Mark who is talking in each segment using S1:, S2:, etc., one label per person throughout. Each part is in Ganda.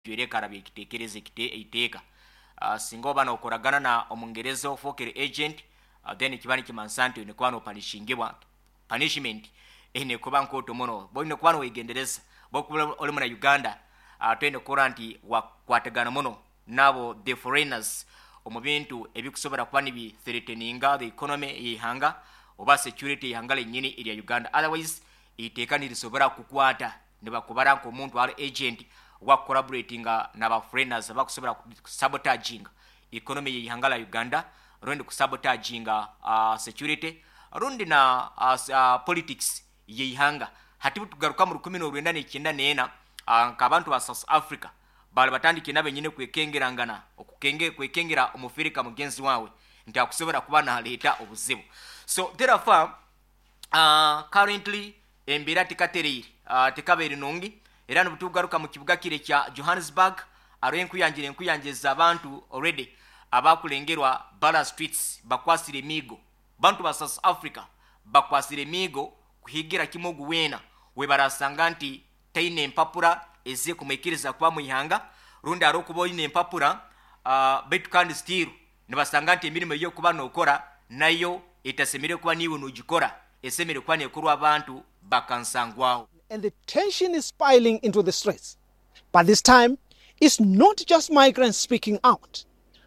S1: jwere karabi kitekereze iteeka singa oba n'okolagana na omungereza ofokere agent then kibani kimansanti ne kwano punishingibwa punishment ene kuba nkoto mono boine kwano wegendereza bokubula oli mu Uganda twende kora nti wakwatagana mono nabo the foreigners omubintu ebikusobora kuba nibi threateninga the economy yihanga oba security yihangale nyini eri Uganda otherwise iteeka nirisobora kukwata ne bakubara ko omuntu ali agent wa collaborating n'aba foreigners abakusobora sabotaging economy yihangala Uganda rundi kusabotaging security rundi na politics yihanga hati tugaruka mu 1994 nk'abantu ba South Africa bali batandike nabe nyine kwekengerangana kwekengera omufirika mugenzi wawe nti akusobora kuba na leta obuzibu. So therefore currently embira tikatereri tikaberi nungi era n'obutugaruka mu kibuga kire kya Johannesburg enkuyangeza abantu already abakulengerwa Bala Streets bakwasire migo bantu ba South Africa bakwasire migo kuhigira kimogu wena we barasanga nti taine empapura eze kumekiriza kwa muihanga rundi arokubo ine empapura betu kandi still nibasanga nti emirimo yo kuba nokora nayo itasemire kuba niwe nugikora esemire kwa nekurwa abantu bakansangwao.
S2: And the tension is piling into the streets. But this time, it's not just migrants speaking out.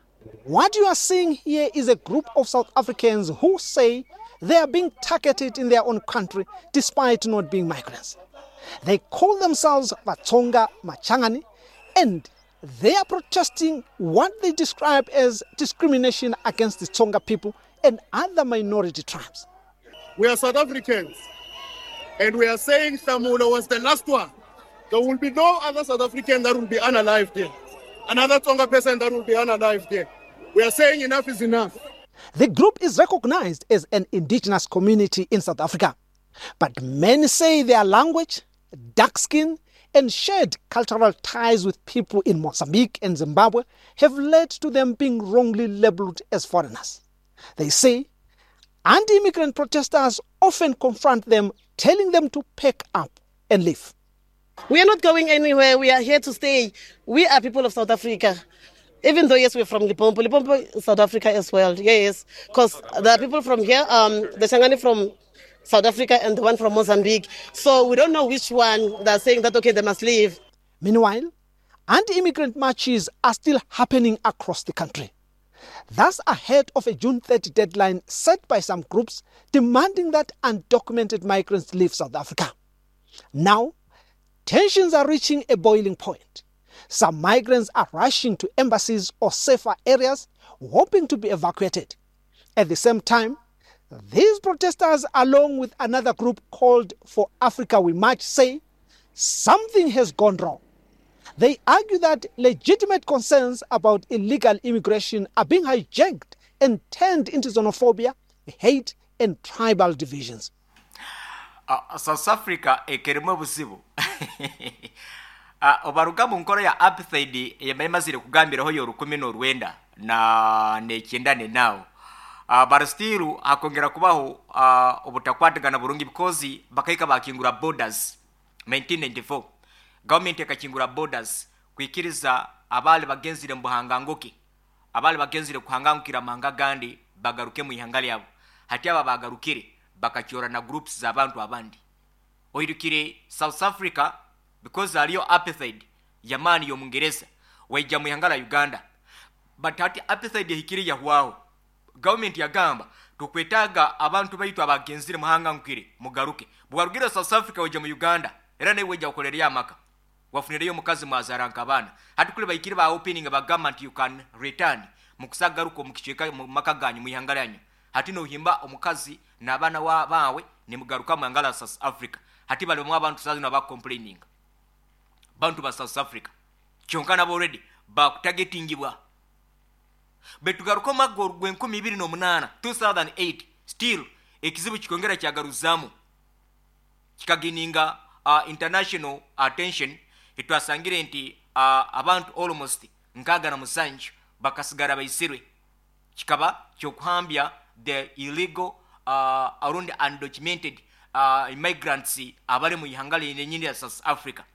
S2: What you are seeing here is a group of South Africans who say they are being targeted in their own country despite not being migrants. They call themselves Vatsonga Machangani, and they are protesting what they describe as discrimination against the Tsonga people and other minority tribes.
S3: We are South Africans, and we are saying Samulo was the last one. There will be no other South African that will be unalived there. Another Tsonga person that will be unalived there. We are saying enough is enough.
S2: The group is recognized as an indigenous community in South Africa, but many say their language, dark skin, and shared cultural ties with people in Mozambique and Zimbabwe have led to them being wrongly labeled as foreigners. They say anti-immigrant protesters often confront them, telling them to pack up and leave.
S4: We are not going anywhere. We are here to stay. We are people of South Africa. Even though, yes, we're from Limpopo. Limpopo is South Africa as well. Yes, because there are people from here, the Shangani from South Africa and the one from Mozambique. So we don't know which one they're saying that, okay, they must leave.
S2: Meanwhile, anti-immigrant marches are still happening across the country. That's ahead of a June 30 deadline set by some groups demanding that undocumented migrants leave South Africa. Now, tensions are reaching a boiling point. Some migrants are rushing to embassies or safer areas, hoping to be evacuated. At the same time, these protesters, along with another group called For Africa We March, say something has gone wrong. They argue that legitimate concerns about illegal immigration are being hijacked and turned into xenophobia, hate, and tribal divisions.
S1: South Africa ekeremo buzibu obaruga mu nkoro ya apartheid yemazire kugambiraho yo 19 na nekyendane nawo barastiru hakongera kubaho obutakwatagana burungi because bakaika bakingura borders 1994 government yakakingura borders kwikiriza abali bagenzire mbuhangangoke abali bagenzire kuhangangukira manga gandi bagaruke mu ihangali yabo hati aba bagarukire bakacyora na groups z'abantu abandi oyirukire South Africa because aliyo apartheid yamani yo mungereza wajja mu ihangala Uganda but hati apartheid yahikiri yahwaho government yagamba tukwetaga abantu baitu abagenzire muhangangukire mugaruke bugarugire South Africa wajja mu Uganda era nawe wajja okolerya amaka wafuniriyo mukazi mwazaranka abana hati kule bayikire ba opening ba government you can return mukusagaruko mukiceka mu makaganyu mu ihangala yanyu hati no himba omukazi n'abana bawe ne mugaruka mu ihangala South Africa hati bali mu abantu sazi naba complaining bantu ba South Africa kyonkana already ba targetingibwa betugaruka magoro gwe 2008 2008 still ekizibu kikongera kyagaruzamu kikagininga international attention itwasangire nti abantu almost nkaga na musanju bakasigara bayisirwe kikaba kyokuhambya the illegal around undocumented immigrants abali mu ihangale nyinyi ya South Africa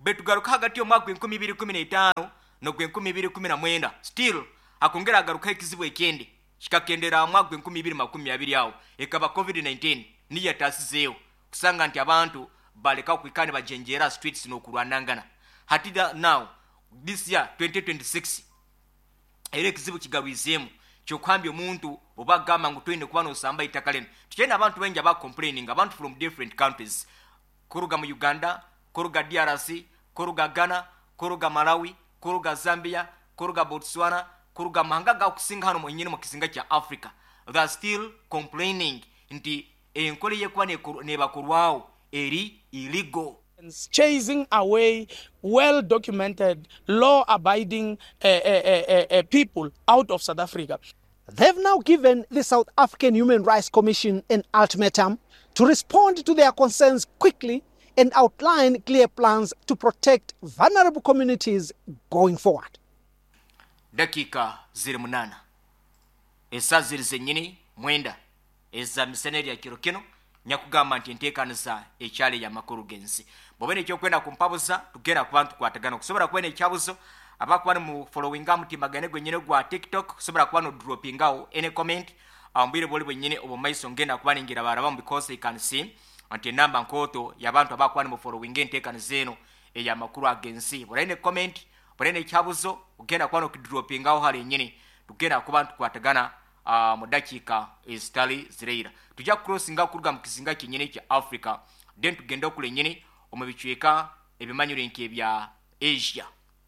S1: betugaruka hagati yo mwaka 2015 no 2019 still akongera agaruka ekizibu ekindi kikakendera mwaka 2020 awo ekaba covid-19 niya tasizeo kusanga nti abantu baleka kwikane bajenjera streets n'okulwanangana hatida now this year 2026 era ekizibu kigarwizemu kyokwambye omuntu oba gamba ngu twine kuba n'osamba itaka leno tukyenda abantu bengi aba complaining abantu from different countries kuruga mu Uganda kuruga DRC kuruga Ghana kuruga Malawi kuruga Zambia kuruga Botswana kuruga mahanga ga okusinga hano mwenyine mu kizinga kya Africa they are still complaining nti enkole yekuba nebakurwawo eri illegal
S5: chasing away well-documented, law-abiding people out of South Africa.
S2: They've now given the South African Human Rights Commission an ultimatum to respond to their concerns quickly and outline clear plans to protect vulnerable communities going forward.
S1: Dakika 08 esa ziri zenyini mwenda eza miseneri ya kiro kino nyakugamba nti enteekaniza ekyali ya makulu gensi bobene ekyokwenda kumpabuza tugenda ku bantu kwatagana okusobola kubona ekyabuzo abakuba mu following mutimagane gwenyine gwa TikTok kusobola kuba no dropping awo any comment ambire boli bwenyine obo maiso ngenda kuba ningira barabamu because you can see anti namba nkoto y'abantu abakuba mu following enteekaniza eno eya makulu agensi bolene comment bolene ekyabuzo ugenda kuba no dropping awo hali nyine tugenda ku bantu kwatagana mu dakika ezitali zireira tujja crossinga kuruga mu kizinga kinyine kya Africa then tugenda okule nyine omubichweka ebimanyiro nke bya Asia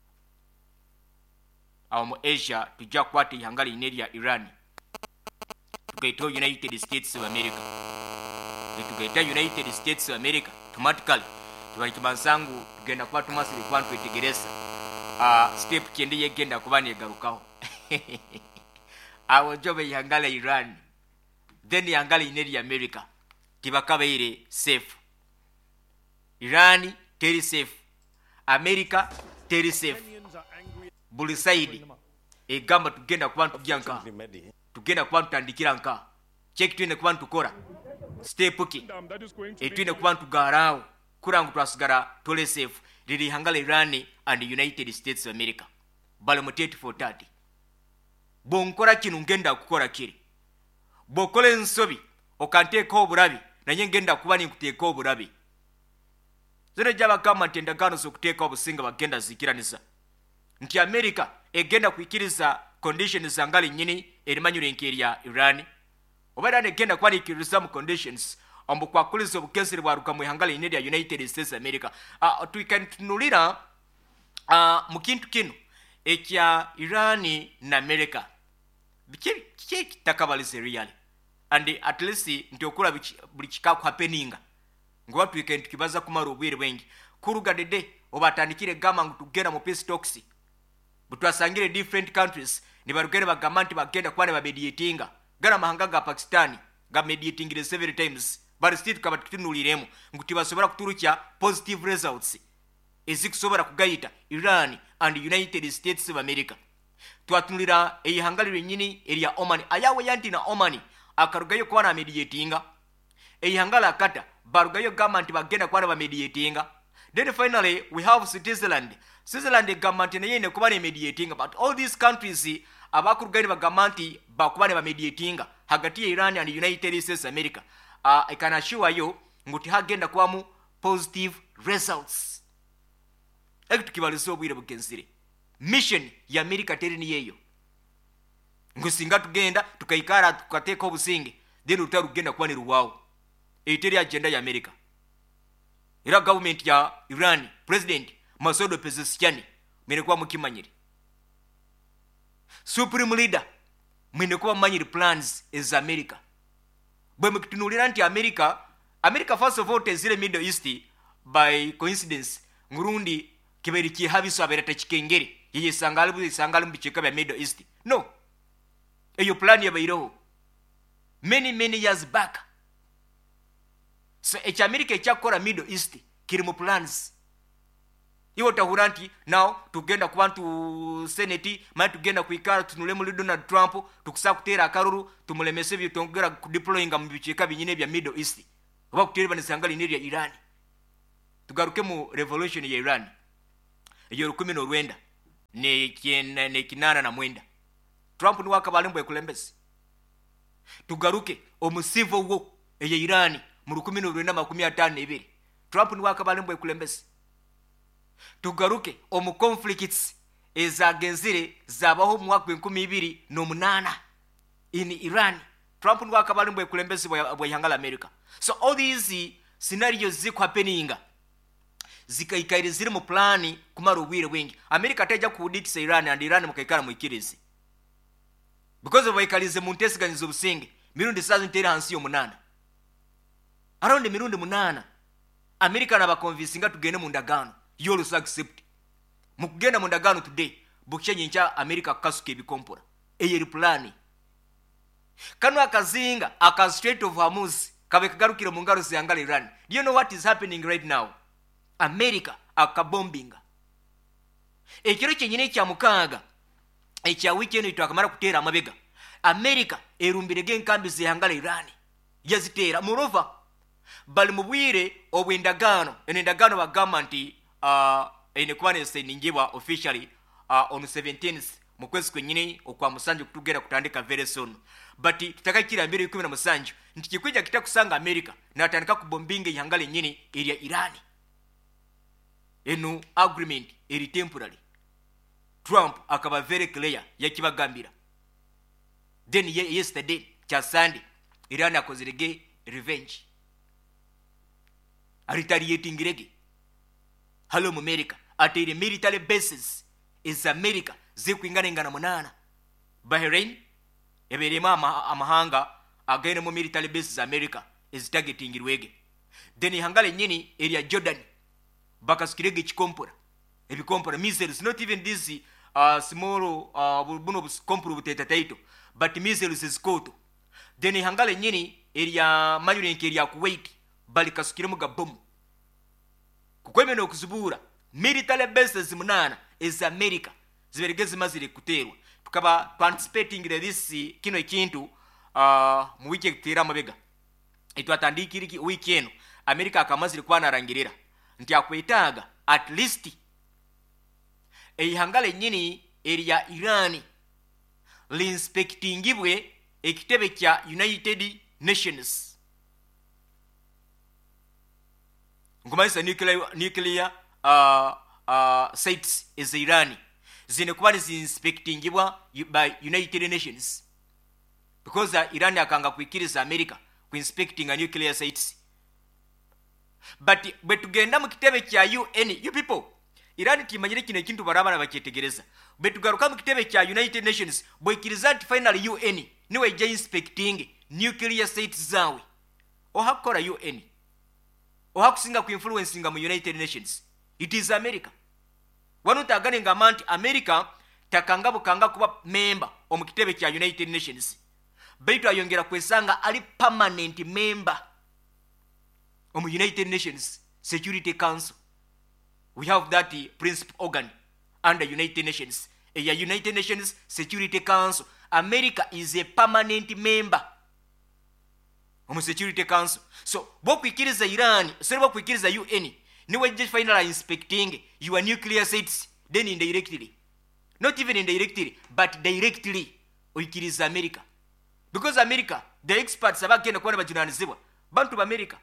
S1: mu Asia tujja kwata ihangala ineri ya Iran tukaito United States of America tukaita United States of America automatically tubali kibansangu tugenda kwa tumasiri kwantu etegereza step kende yegenda kubani egarukaho awo jobe ihangala Iran then ihangala ineri ya America tibakabeire safe Iran teri safe America teri safe buli side egamba tugenda ku bantu byanka tugenda ku bantu tandikira nka check twine ku bantu kora step ki etwine ku bantu garao kurangu twasigara tole safe lili hangala Iran and United States of America bale muteti for 30 bonkora kinu ngenda kukora kiri bokole nsobi okanteka oburabi nanye ngenda kuba nikuteka oburabi zene jaba kama ntendagano zokuteka obusinga bagenda zikiranisa nti America egenda kuikiriza conditions zangali nyini erimanyure nkeri ya Iran obera negenda kwa nikiriza mu conditions ombu kwa kulizo bukesiri bwaruka mu hangala ineri ya United States of America tuikantunulira mu kintu kino ekya Iran na America biche kitakabalize real and at least ntiokula buli kikaku happeninga ngo watu weekend kibaza kumara obwire bwengi kuruga dede obatandikire gama ngutugera mu peace talks butwasangire different countries ni barugere bagamanti bagenda kwane babediatinga gara mahanga ga Pakistan ga mediatingire several times but still kabatunuliremo nguti basobora kuturukya positive results ezikusobora kugayita Iran and United States of America twatunulira eyihangalire nyini elia Oman ayawe yanti na Oman akarugayo kwana mediatinga eyihangala kata barugayo government bagenda kwana ba mediatinga then finally we have Switzerland government neyene kubane mediatinga but all these countries abakurugani ba government bakubane ba mediatinga hagati ya Iran and United States of America I can assure you nguti hagenda kwamu positive results ektukibaliso obwire bukensire mission ya America terini yeyo ngusinga tugenda tukaikara tukateka obusinge then utarugenda kwa ni ruwao eteri agenda ya America era government ya Iran president Masoud Pezeshkian mene kwa mukimanyiri supreme leader mene kwa manyiri plans is America bwe mkitunulira nti America first of all tezile Middle East by coincidence ngurundi kiberi kihabiso aberata chikengeri yeye sangalu bicheka bya Middle East no eyo plan ya bayiro many years back so echa America echakora Middle East kiri mu plans iwo tahuranti now tugenda ku bantu senate mali tugenda kuikara tunule muri Donald Trump tukusa kutera akaruru tumulemese bitongera ku deployinga mu bicheka binyine bya Middle East oba kutereba nisangali neri ya Iran tugaruke mu revolution ya Iran eyo 19 ne kinana na mwenda Trump ni wakabalimbo ekulembezi tugaruke omusivo wo eye Iran mu 1952 Trump ni wakabalimbo ekulembezi tugaruke omu conflicts ezagenzire zabaho mu mwaka 2008 in Iran Trump ni wakabalimbo ekulembezi bwa ihanga la America. So all these scenarios ziko happening zikaikaire ziri mu plani kumara ubwire bwingi America tajja kuditisa Iran and Iran mukaikara muikirize because of ikalize muntesiganizo obusinge mirundi sazo ntera hansi yo munana around mirundi munana America nabakonvinsinga tugende mu ndagano you will accept mukugenda mu ndagano today bukyenye ncha America kasuke bikompora eyeri plani kanu akazinga aka Strait of Hormuz kabe kagarukira mu ngaro ziyangala Iran. Do you know what is happening right now? America akabombinga ekiro kyenyine kya mukaga ekya weekend itakamara kutera amabega America erumbirege nkambi ziyangala Iran yazitera moreover bali mubwire obwendagano endagano wa government enekwane seningibwa officially on 17th mu kwezi kwenyine okwa musanju kutugera kutandika very soon but tutakakira mbere 17 nti kikwija kitakusanga America natandika kubombinga ihangale nyine area Iran eno agreement eri temporary Trump akaba very clear yakibagambira then yesterday cha Sunday Iran akozirege revenge retaliating rege hello America at the military bases is America zikuingana ingana munana Bahrain eberema amahanga againe mu military bases America is targeting irwege then ihangale nyini area Jordan bakaskirege chikompora ebikompora missiles not even this small buno komporo buteta taito but missiles is koto then ihangale nyini area manyurenke area Kuwait bali kaskire mu gabomu kukwemena okuzibura military bases munana is America ziberegeze mazire kuterwa tukaba participating in this kino ekintu mu weekend tera mabega etwatandikiriki weekend America akamazire kwana rangirira nti akwetaga at least ehangale nyini area Iran linspectingibwe ekitebe kya United Nations ngumaisa nuclear sites is Iran zine kuba zinspectingibwa by United Nations because Iran akanga kuikiriza America kuinspecting a nuclear sites but betugenda mu kitebe kya UN you people Iran timanyire kino ekintu barabana bakyetegereza betugaruka mu kitebe kya United Nations boikiriza ati finally UN niwe je inspecting nuclear sites zawe ohakora UN ohakusinga ku influencing mu United Nations it is America wanutagane ngamanti America takangabo kanga kuba member omu kitebe kya United Nations baitu ayongera kwesanga ali permanent member omu United Nations Security Council. We have that principal organ under United Nations. A United Nations Security Council. America is a permanent member of Security Council. So, bokwikiriza Iran, so bokwikiriza UN, niwe just finally inspecting your nuclear sites, then indirectly. Not even indirectly, but directly, oikiriza America. Because America, the experts abagenda kuba bajunanizibwa, bantu ba America.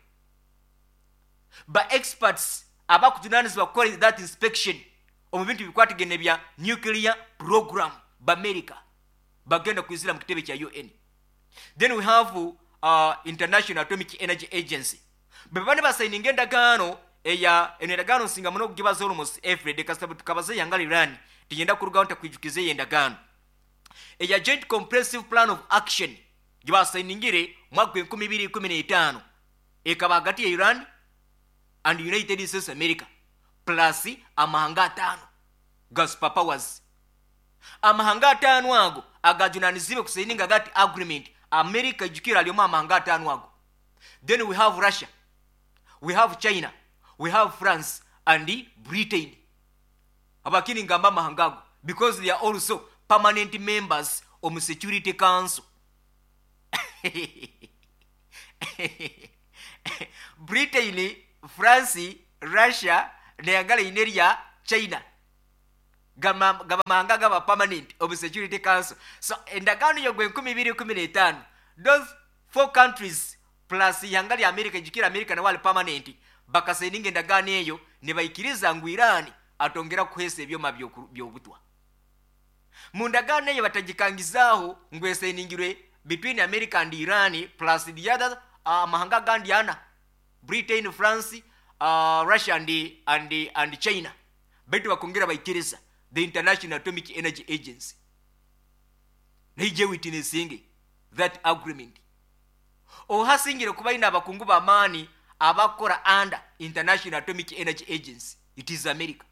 S1: But experts abakujunanizibwa kukora that inspection omu bintu bikwategene bya nuclear program ba America bagenda kwizira mu kitebe kya UN. Then we have International Atomic Energy Agency. Bebane basaininga endagaano eya endagaano singa muno kugibaza almost every day kasaba tukabaze yangali Iran tiyenda kurugawo takwijukize endagaano eya Joint Comprehensive Plan of Action gibasainingire mwaka 2015 ekaba hagati ya Iran and United States America plus amahanga 5 gas powers. Amahanga 5 ago agajunanizibe kusaininga that agreement America jukira aliyo amahanga 5 ago. Then we have Russia, we have China, we have France and Britain abakini ngamba amahanga ago because they are also permanent members of the Security Council. Britain, France, Russia, Nayagala Ineria, China. gaba mahanga gaba permanent of Security Council. So endagaano yo gwe 2015 those 4 countries plus ihanga lya America jikira America na wali permanent bakaseninga endagaano eyo ne bayikiriza ngu Iran atongera kuhesa ebyoma byobutwa. Mu ndagaano eyo batagikangizaho ngu eseningirwe between America and Iran plus the other mahanga gandi ana Britain, France, Russia and China. Betu bakongera bayikiriza the International Atomic Energy Agency. Nije witnessing that agreement. Ohasingire kuba ina abakungu b'amaani abakora under International Atomic Energy Agency. It is America.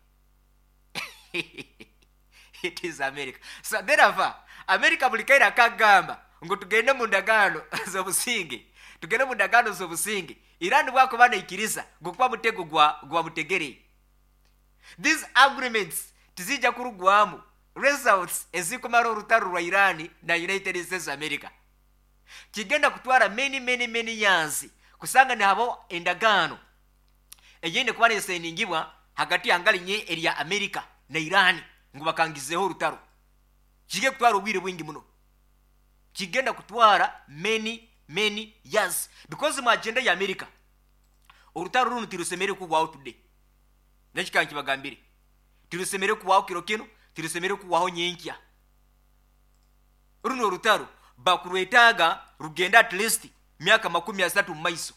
S1: It is America. So therefore, America bulikaira kagamba ngo tugende mu ndagaano z'obusinge. Tugende mu ndagaano z'obusinge. Iran bwako banaikiriza ngokuba mutego gwa mutegere. These agreements tizija kurugwamu results ezikumara olutalo lwa Iran na United States America. Kigenda kutwara many years kusanga ne habo endagaano egende kuba neseningibwa hagati angali nye eria America na Iran ngo bakangizeho olutalo. Kige kutwara obwire bwingi muno. Kigenda kutwara many years because mu agenda ya America olutalo runo tirusemere kuwaho today. Nekikanki bagambire tirusemere kuwaho kiro kino tirusemere kuwaho nyenkya. Runo olutalo bakurwetaga rugenda at least myaka 30 mu maiso.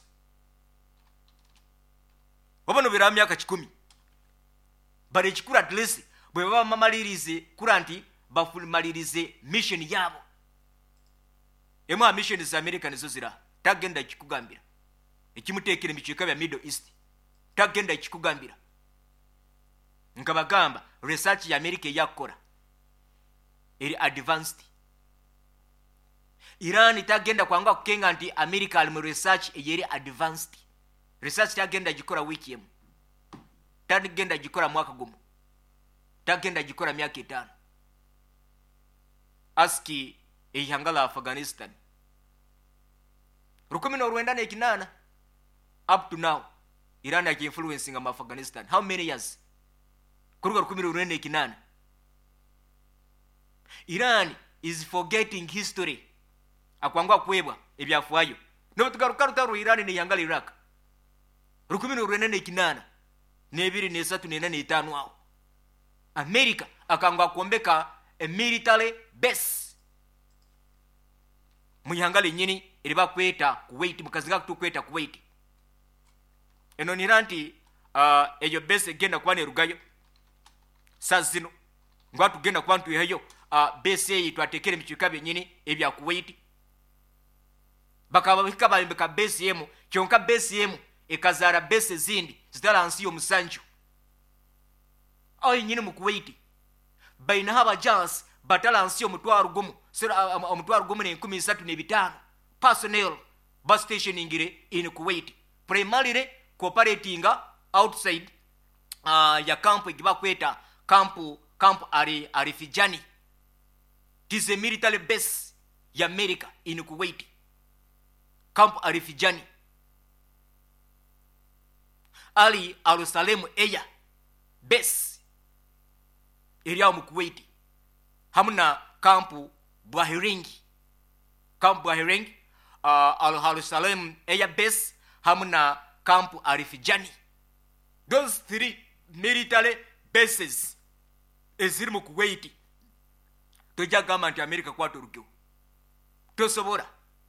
S1: Wabano bira myaka 10 bare kikura at least bwe baba mamalirize kuranti bafulimalirize mission yabo. Ema mission za America nizo zira tagenda kikugambira ekimutekere michika bya Middle East tagenda kikugambira nkabagamba research ya America yakora eri advanced. Iran tagenda kwanga kukenga anti America ali mu research eri advanced. Research tagenda jikora wiki yemu tagenda jikora mwaka gumu tagenda jikora myaka 5. Aski ehangala Afghanistan rukumi no Rwanda ne kinana up to now Iran yaki influencing am Afghanistan how many years kuruga rukumi no Rwanda ne kinana. Iran is forgetting history akwangwa kwebwa ebyafuayo no tugaruka rutaru Iran ne yangala Iraq rukumi no Rwanda ne kinana ne 2 ne 3 ne 4 ne 5 aho America akangwa kuombeka a military base muyangale nyini eriba kweta Kuwait mukazinga kutukweta Kuwait. Eno niranti eyo base genda kwane rugayo sazino ngwatu genda kwantu yeyo base yi twatekere michika byenyini ebya Kuwait bakaba bikaba mbeka base yemu kyonka base yemu ekazara base zindi zitalansi yo musanju ayi nyini mu Kuwait baina haba jans batalansi yo mutwaru gumu sira omutwaru gumu ne 13 personnel bus station ingire in Kuwait primarily cooperating outside ya camp ikiba kweta camp ari Fijani. It is a military base ya America in Kuwait. Camp ari Fijani. Ali Al-Salem Air base area mu Kuwait. Hamna camp Buahiring Al-Salem Air base hamna camp Arifijani. Those 3 military bases eziri mu Kuwait toja government America kwaturukyo tosobora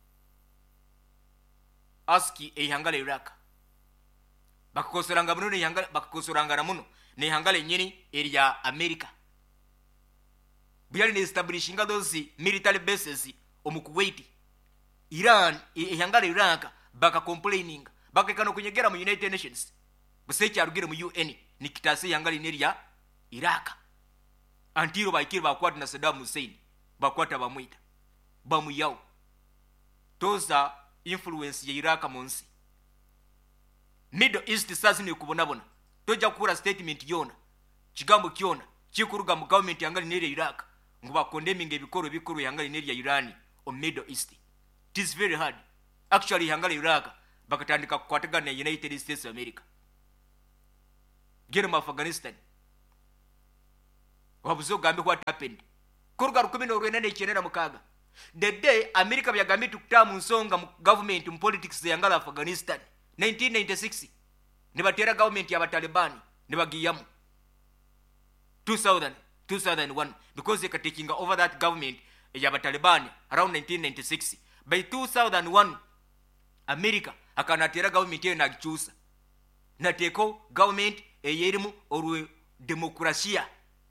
S1: aski ehangale Iraq bakakosoranga muno ne hangale bakakosoranga muno ne hangale nyini area America biyali ne establishing those military bases omu Kuwait. Iran ehangale Iraq baka complaining bakekano kunyegera mu United Nations busechi arugire mu UN nikitase yangali neria Iraq antiro bakiri bakwata na Saddam Hussein bakwata bamwita bamuyao toza influence ya Iraq monsi Middle East sazine kubonabona toja kura statement yona kigambo kiona kikuruga mu government yangali neria Iraq nguba condemning ebikoro yangali neria Iran o Middle East. It is very hard actually yangali Iraq bakatandika kukwatagana na United States of America. Gere mu Afghanistan wabuzo gambe what happened kuruga 1996 the day America byagambe tukutamu nsonga mu government mu politics yangala Afghanistan 1996 nibatera government ya Taliban nibagiyamu 2001 because they were taking over that government ya Taliban around 1996 by 2001 America akanatera government ye nagichusa nateko government eyerimu orwe demokrasia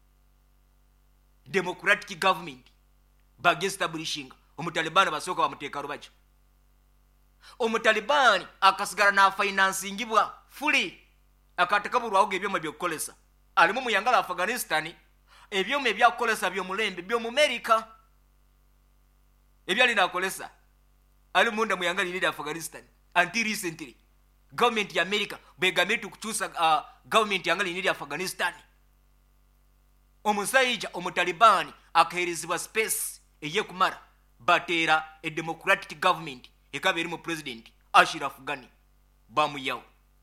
S1: democratic government bagestablishing omutalibani basoka bamuteka rubacho omutalibani akasigara na financing bwa fully akatakaburwaho ebyoma byokolesa alimu muyangala Afghanistan ebyoma ebyakolesa byomulembe byomumerika ebyali nakolesa alimu nda muyangala ili Afghanistan until recently government ya America begametu kuchusa government yangali ili Afghanistan omusaija omutalibani akaherizibwa space eyekumara batera a democratic government ekabiri mu president Ashraf Ghani bamuyawo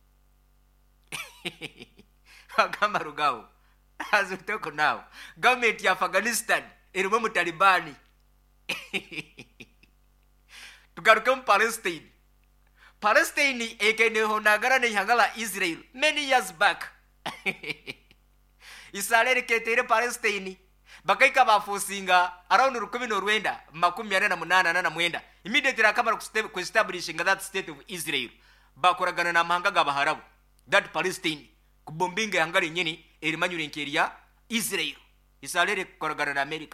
S1: agamba rugawo azutoko now government ya Afghanistan erimu mutalibani tugaruke mu Palestine ekene honagara ne hangala Israel many years back Israel ketere Palestine bakaika bafusinga around 1948 immediately akamara ku establishing that state of Israel bakoragana na mahanga gabaharabu that Palestine kubombinga hangala nyini erimanyure nkeria Israel Israel koragana na America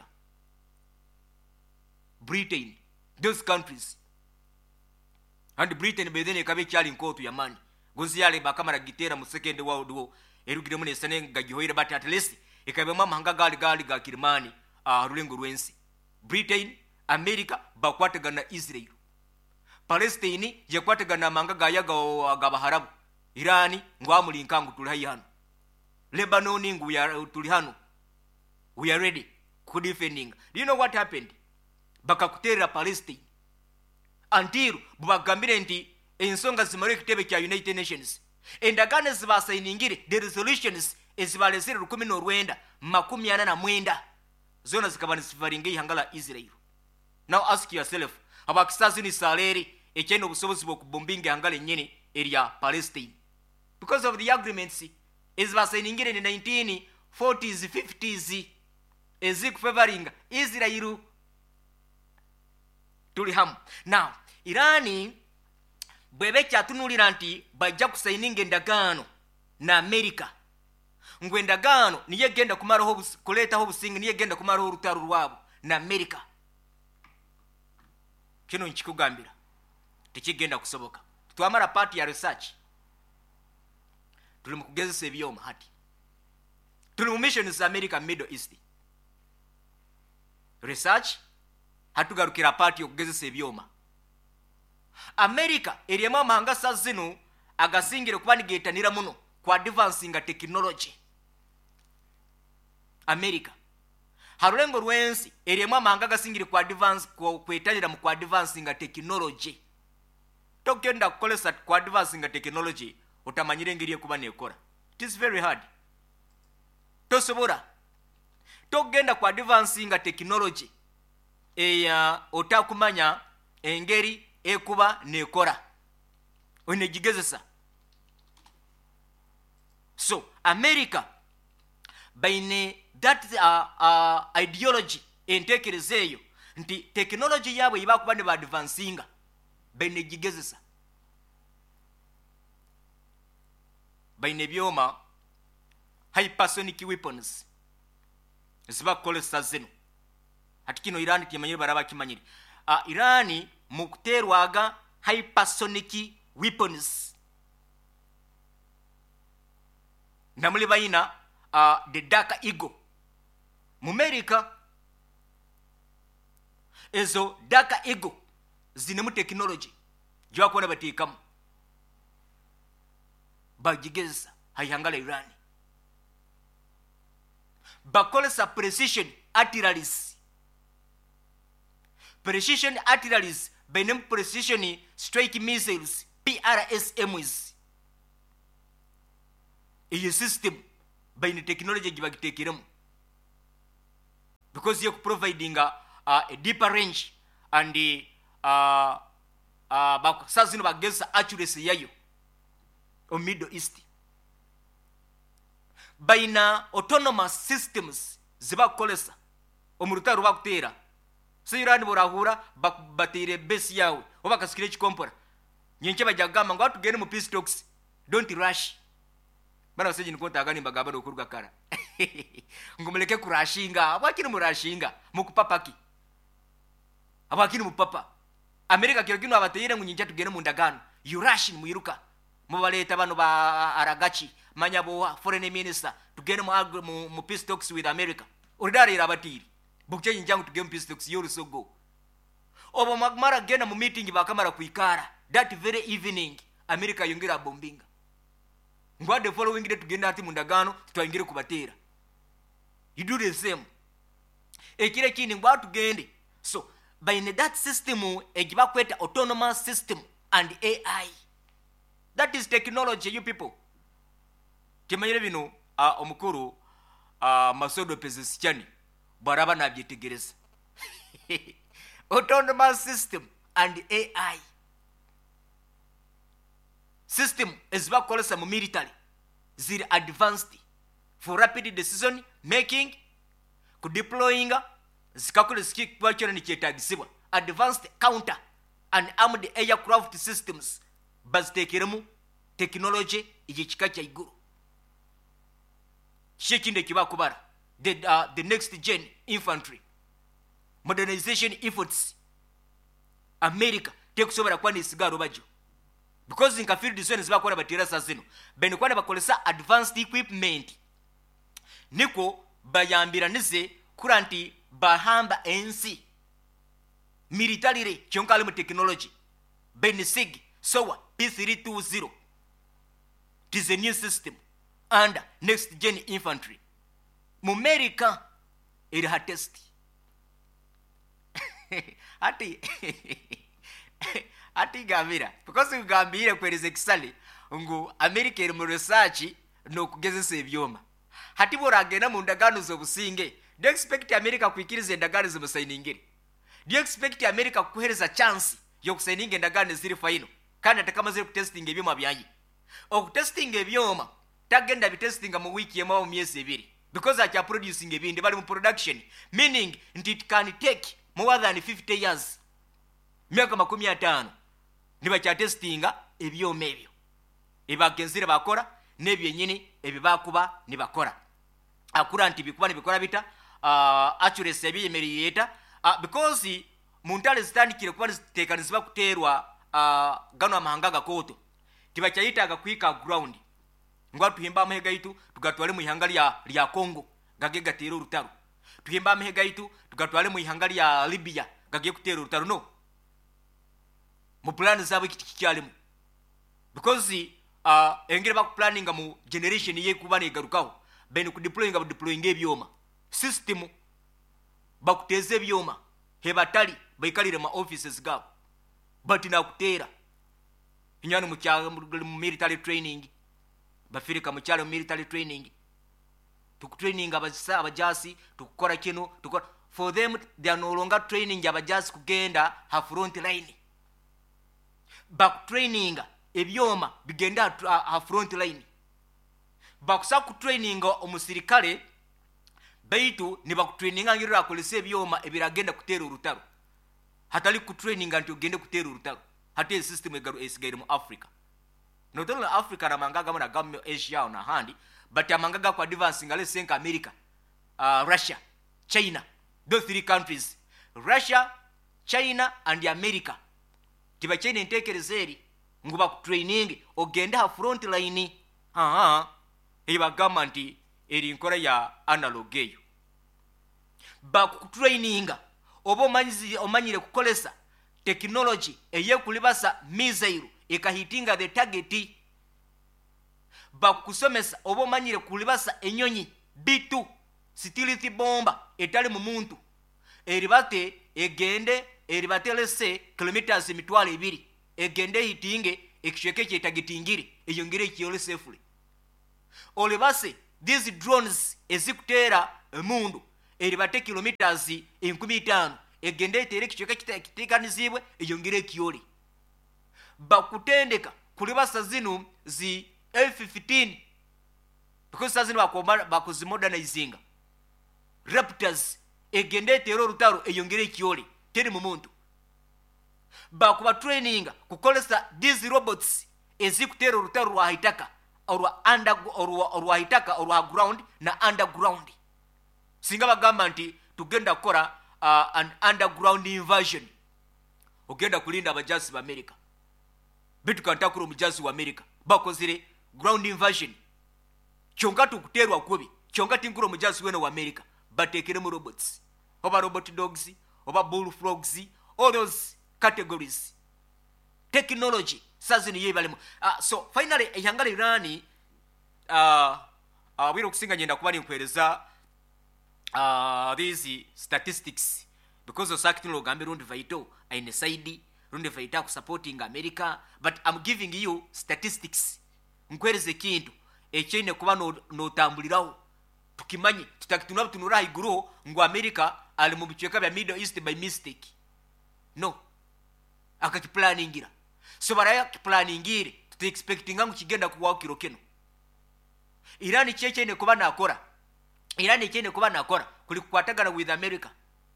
S1: Britain those countries and Britain bedene kabe cyali nkotu ya mani gozi yale bakamara gitera mu second world war erugire mune sane gagihoira but at least ikabe mahanga gali ga kirimani rulengo rwensi Britain America bakwategana Israel Palestine je kwategana mahanga gayaga gabaharabu Irani ngwamuli nkangu tuli hano Lebanon ngu ya tuli hano we are ready ku defending. Do you know what happened bakakutera Palestine until bubagambire nti ensonga zimare kitebe kya United Nations endagane zibasainingire the resolutions ezibalesere 1949 zona zikabani sifaringe hangala Israel. Now ask yourself abakisazi ni saleri ekene obusobozi bokubombinga hangala nyene area Palestine because of the agreements ezibasainingire in 1940s 50s ezik favoring Israel tuliham. Now Irani bwebe kyatunulira nti bajja kusaininga endagano na America ngwendagano niye genda kumaraho kuletaho busingi niye genda kumaraho rutaru rwabo na America kino nchikugambira tikigenda kusoboka twamara party ya research tuli mukugezesa ebyoma hati tuli mu missions America Middle East research hatugarukira party okugezesa ebyoma America eriyema mahanga sazino agasingire kubanigetanira muno kwa advancing technology America harulengo rwensi eriyema mahanga gasingire kwa advance kwa kwetanira mu kwa advancing technology tokenda kukolesa kwa advancing technology utamanyire ngiriye kuba nekora it is very hard tosobora togenda kwa advancing technology eya otakumanya engeri ekuba nekora onegigezesa. So America baine that ideology entekerezeyo nti technology yabo iba kuba ne ba advancinga baine gigezesa baine byoma hypersonic weapons ziba kolesa zeno hatikino Irani kimanyire baraba kimanyire Irani mukuterwaga hypersonic weapons namuli bayina the Dark Eagle mu America ezo Dark Eagle zinemu technology jwa kuona batikamu bagigeza hayangala Irani bakolesa precision artilleries benem precision strike missiles PRSMs iyi system bayine technology gibagitekeremo because you providing a deeper range and bakasazino bageza accuracy yayo o Middle East baina autonomous systems zibakolesa omurutaro bakutera so Iran borahura batere base yawe obakasikire chikompora nyenche bajagamba ngo atugene mu peace talks don't rush bana baseje nikonta agani mbagaba do kuruga kara ngumuleke kurashinga abakiri murashinga mukupapaki abakiri mupapa America kiro kino abateyire ngo nyenche tugene mu ndagano you rush muyiruka mubaleta bano ba Aragachi manyabo foreign minister tugene mu peace talks with America uridari rabatiri bukye njyangu tugene peace talks yoro so go obo magmara gena mu meeting bakamara kuikara that very evening America yongera bombinga ngwa the following day tugenda ati mundagano twangire kubatera you do the same ekire kini ngwa tugende so by that system egiba kweta autonomous system and AI that is technology you people kimanyire bino omukuru masodo pezesichani baraba nabyetegereza autonomous system and AI system ezibakolesa mu military ziri advanced for rapid decision making ku deploying zikakole skik bachona ni kyetagisibwa advanced counter and armored aircraft systems bazitekeremu technology igikika kya iguru shekinde kibakubara the next gen infantry modernization efforts America tekusobora kwani sigaro bajo because in field zone zibakora batira sasino bene kwana bakolesa advanced equipment niko bayambira nize kuranti bahamba NC military kyonkale mu technology bene sig sowa P320 it is a new system and next gen infantry mu America iri ha test ati gambira because ugambire kwereze kisale ngo America iri mu research no kugezesa ebyoma hati boragenda mu ndagano zo businge do expect America kwikiriza ndagano zo musayiningire do expect America kuhereza chance yo kusayininga ndagano ziri final kandi atakama ziri testing ebyoma byayi o testing ebyoma tagenda bitestinga mu wiki yema mu myezi ebiri because acha producing ebindi bali mu production meaning it can take more than 50 years myaka 50 niba cha testinga ebyoma ebyo ebagenzire bakora nebyenyini ebibakuba nibakora akura nti bikuba nibikora bita accuracy ebiyemeriyeta because muntale zitandikire kuba zitekanizibwa kuterwa gano amahanga gakoto tiba cyayitaga kwika ground ngwa tuhimba amahega yitu tugatwale mu ihanga lya Congo gage gatera urutaro tuhimba amahega yitu tugatwale mu ihanga lya Libya gage kutera urutaro no mu plan zabo kikyalemu because engire ba planning mu generation ye kuba ne garukaho bene ku deploying ebyoma system bakuteze ebyoma hebatali baikalire ma offices gabo but na kutera inyano mu military training bafirika mu cyalo military training tukutraining abajasi tukukora kino tukora for them they are no longer training abajasi kugenda ha front line back training ebyoma bigenda ha front line bakusa ku training omusirikale baitu ni bakutraininga ngirira kolese ebyoma ebiragenda kutera urutaro hatali ku training anti ogende kutera urutaro hate system egaru esigaire mu Africa not only Africa na mangaga muna gamu Asia na handi but amangaga kwa advancing ale senka America Russia China those three countries Russia China and America tiba China intekerezeri nguba ku training ogenda ha front line eba government eri nkora ya analog eyo ba ku training obo omanyire kukolesa technology eye kulibasa missile ekahitinga the target bakusomesa obo manyire kulibasa enyonyi B2 stealth bomba etali mu muntu eribate egende eribatele kilometers emitwalo 2 egende hitinge ekisheke kyetagitingire eyongere kiyole safely olibase these drones ezikutera emundu eribate kilometers 50 egende etere kichoka kitekanizibwe eyongere ekiyole bakutendeka kuli basa zino zi F-15 because sazino bakuzimodernizinga Raptors egende etere orutaro eyongere ekiyole teri mu muntu bakuba traininga kukolesa these robots ezikutera orutaro rwa hitaka orwa hitaka orwa ground na underground singa bagamba nti tugenda kukora an underground invasion ogenda kulinda abajasi ba America bitu kantakura omujazi wa America bakozire ground invasion kyonga tukuterwa kubi kyonga tinkura omujazi wene wa America batekere mu robots oba robot dogs oba bullfrogs all those categories technology sazini yebalemu so finally ehangala Irani wiro kusinga nyenda kubali nkwereza these statistics because of acting logambe rundi vaito aine side rundi vaita ku supporting America but I'm giving you statistics nkwereze kintu ekine kuba no tambuliraho tukimanyi tutakitunaba tunura iguro ngo America ali mu bicheka bya Middle East by mistake no akakiplaningira so baraya kiplaningire tuti expecting ngo kigenda kuwa kiro keno Irani cheche ne kuba nakora Irani chene kuba nakora kuli kukwatagana with America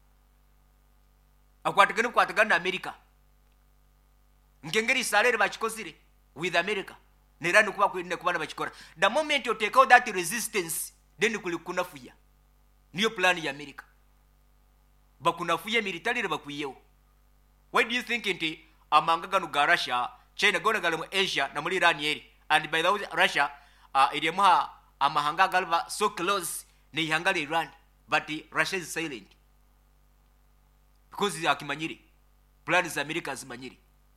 S1: akwatagana na America ngengeri salere bachikozire with America ne Irani kuba kwine kuba bachikora the moment you take out that resistance then kuli kunafuya niyo plan ya America bakunafuya military bakuyeo why do you think nti amangagano ga Russia China gona gale mu Asia na muri Iran yeri and by the way Russia iliamha amahanga galba so close ne ihangale Iran but Russia is silent because akimanyiri plans America zimanyiri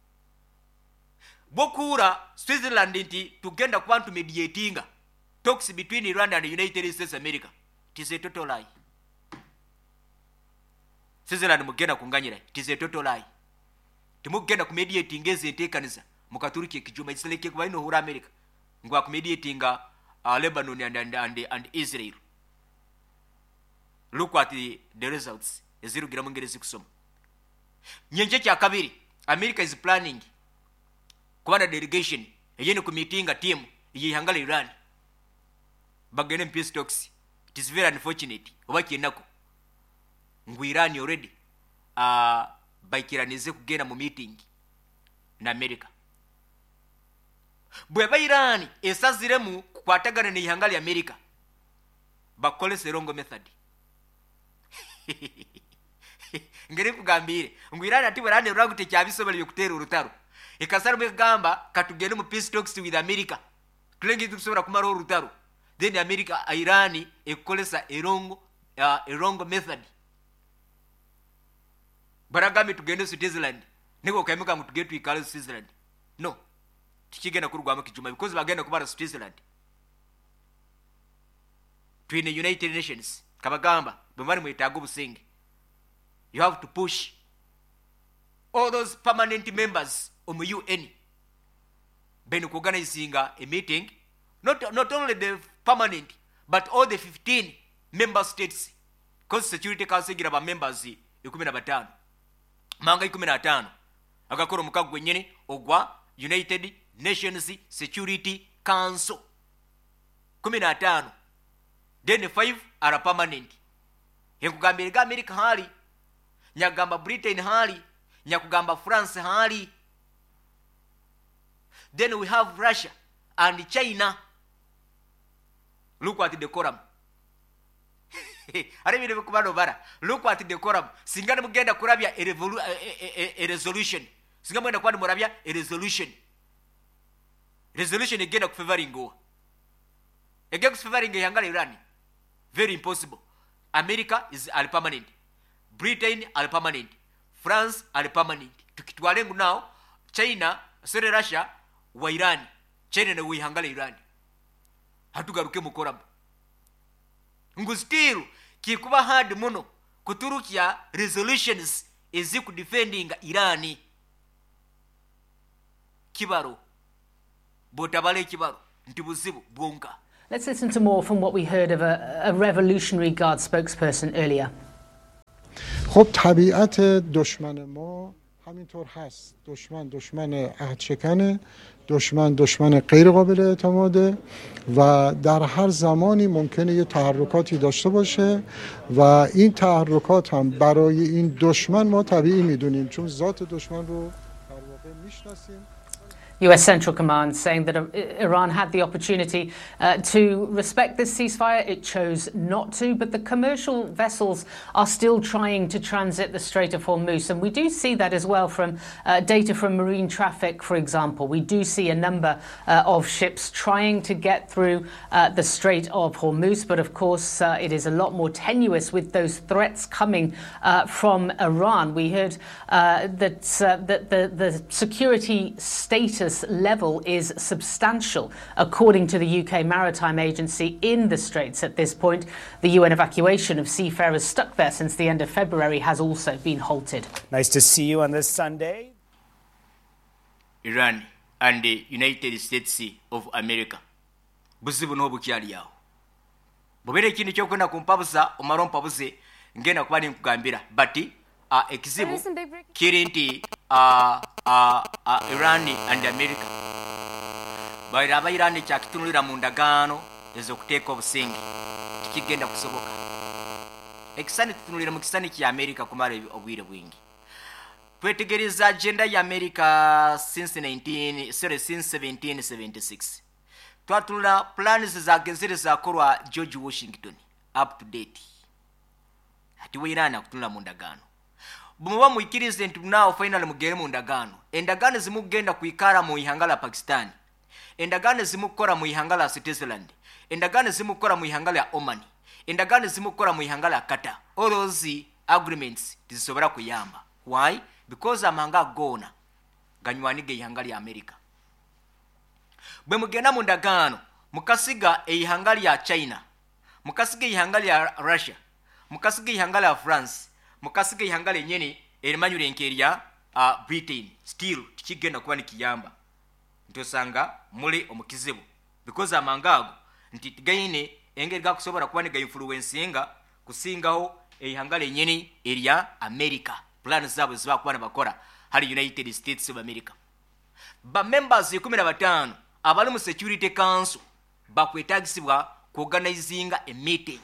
S1: bokura Switzerland nti tugenda kwantu mediatinga talks between Iran and United States America it is a total lie Switzerland mugenda kunganyira it is a total lie timugenda kumediatinga ezentekaniza mukaturiki ekijuma iseleke kuba ino hura America ngwa kumediatinga Lebanon and Israel. Look at the results. Eziru gira mungerezi kusoma. Nyenje kya kabiri, America is planning kuba na delegation eyene ku meetinga team yihangala Iran. Bagene peace talks. It is very unfortunate. Obaki nako. Ngu Iran already baikiranize kugenda mu meeting na America. Bweba Iran esaziremu kukwatagana ne ihangala America bakole serongo method ngere kugambire ngo Iran ati barane ragute cyabisobele yokutera urutaro ikasara begamba katugende mu peace talks with America tulengi tusobora kumara urutaro then America Iran ekolesa erongo method baragami tugende Switzerland niko kaimeka mutugetu ikale Switzerland no tikigenda kurugwamo kijuma because bagenda kubara Switzerland twine United Nations kabagamba bamari mwitago businge you have to push all those permanent members of the UN ben organizing a meeting not only the permanent but all the 15 member states because Security Council gira ba members 15 manga 15 agakoro mukago gwenyene ogwa United Nations Security Council 15 then 5 are permanent hekugambira America hali nyagamba Britain hali nyakugamba France hali then we have Russia and China. Look at the quorum. Arabire kubano bara. Look at the quorum. Singana mugenda kurabya a resolution. Singana mugenda kwani murabya a resolution. Resolution igenda kufavoring go. Egenda kufavoring yangala Iran. Very impossible. America is all permanent. Britain all permanent. France all permanent. Tukitwalengu now China, sorry Russia wa Iran. China na wihangala Iran. Hatugaruke mukorabu. Ngustiru kikuba hard muno kuturukia resolutions eziku defending Irani. Kibaro. Botabale kibaro. Ntibuzibu bonga.
S6: Let's listen to more from what we heard of a Revolutionary Guard spokesperson earlier.
S7: خب طبیعت دشمن ما همینطور هست. دشمن عهدشکنه، دشمن غیر قابل اعتماده و در هر زمانی ممکنه یه تحرکاتی داشته باشه و این تحرکات هم برای این دشمن ما طبیعی میدونیم چون ذات دشمن رو در واقع میشناسیم.
S6: US Central Command saying that Iran had the opportunity to respect this ceasefire. It chose not to, but the commercial vessels are still trying to transit the Strait of Hormuz. And we do see that as well from data from marine traffic, for example. We do see a number of ships trying to get through the Strait of Hormuz. But of course, it is a lot more tenuous with those threats coming from Iran. We heard that the security status level is substantial, according to the UK Maritime Agency, in the Straits at this point. The UN evacuation of seafarers stuck there since the end of February has also been halted.
S8: Nice to see you on this Sunday.
S1: Iran and the United States of America. Buzibu no bukyali yawo. Bobere kintu kyokwenda kumpabuza omaro mpabuze ngenda kubali nkugambira but ekizibu kiri nti Iran and America bayiraba Iran kyakitunulira mu ndagaano ezokuteeka obusinge kikigenda kusoboka ekisani tutunulira mu kisani kya America kumara obwire bwingi twetegereza agenda ya America since 1776 twatunula plans zagezere zakorwa George Washington up to date ati we Iran akutunula mu ndagaano bumuba muikirize nti now finally mugere mu ndagaano endagaano zimugenda kuikara mu ihangala Pakistan endagaano zimukora mu ihangala Switzerland endagaano zimukora mu ihangala Oman endagaano zimukora mu ihangala Qatar. All those agreements zisobora kuyamba. Why? Because amanga gona ganywanige ihangala ya America. Bwe mugenda mu ndagaano mukasiga ihangala ya China, mukasiga ihangala ya Russia, mukasiga ihangala ya France, mukasiga ihangala nyene erimanyure nkeria Britain, still tikigenda kuba nikiyamba ntosanga muli omukizibu because amangago nti tigaine engeri gakusobora kuba niga influencinga kusingaho ihangala nyene eria America. Plans zabo ziba kuba bakora hali United States of America. Ba members 15 abali mu Security Council bakwetagisibwa ku organizinga a meeting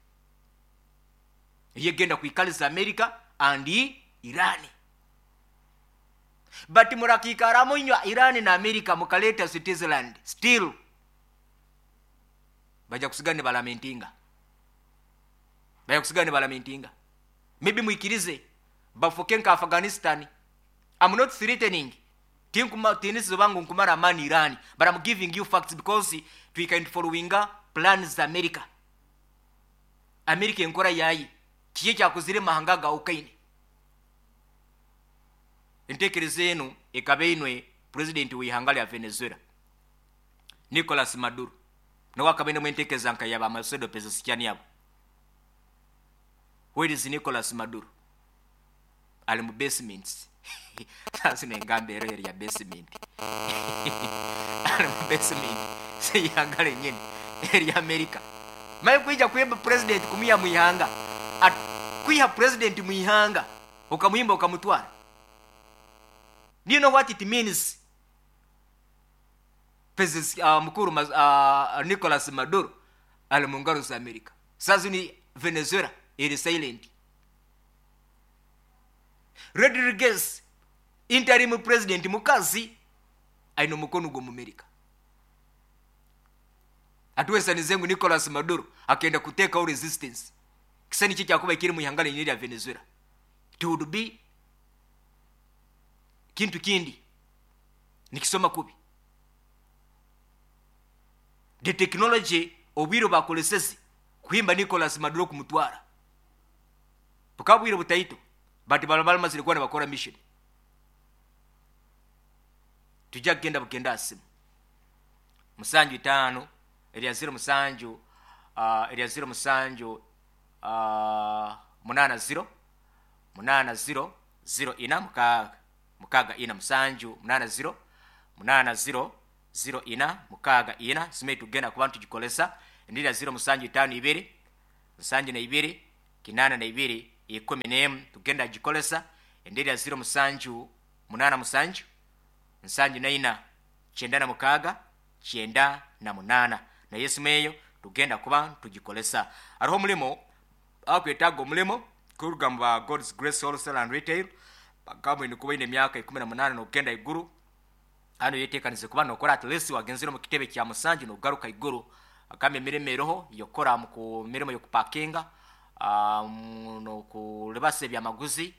S1: yegenda kuikaliza America and Iran. But murakikara munyo Iran na America mukaleta Switzerland still baja kusigane balamentinga maybe muikirize bafokenka Afghanistan. I'm not threatening tinisi bangu nkumara man Iran, but I'm giving you facts because we can followinga plans America nkora yayi kiye kyakuzire mahanga ga ukaine entekereze eno ekabeinwe president wihangala ya Venezuela Nicolas Maduro no wakabene mwentekeza nka yaba Macedo Pezesikiani yabo. Where is Nicolas Maduro? Ali mu basements sasa nengambe ero ya basement ali mu basement se yangala nyene eri America mai kuija kuyemba president kumia muihanga kuiha president muihanga ukamuyimba ukamutwara. Do you know what it means? Mkuru Nicolas Maduro alimungaro za America. Sasa ni Venezuela ili silent. Rodriguez interim president mukazi aino mukono go mu America. Atuwesa nizengu Nicolas Maduro akaenda kuteka au resistance. Kisani chicha kuba ikiri muihangala nyiri ya Venezuela. It would be kintu kindi nikisoma kubi the technology obwiro bakolesezi kuhimba Nicolas Maduro kumutwara tukabwiro butaito but balabala mazili kwa bakora mission tujja genda bugenda asimu musanju 5 eri 0 musanju eri 0 musanju 80 0 ina mukaga ina musanju 80 80 04 mukaaga 4 zimwe tugenda kuba tugikolesa endira 0752 72 82 11 tugenda gikolesa endira 0787 74 96 98 na yesimeyo tugenda kuba tugikolesa ariho mulimo akwetaga omulimo kurugamba God's Grace Wholesale and Retail bagamwe ni kuba ine myaka 18 nogenda iguru ano yetekanize kuba nokora at least wagenzero mu kitebe kya musanju no garuka iguru akamye miremeroho yokora mu mirimo yo kupakinga no kulebase bya maguzi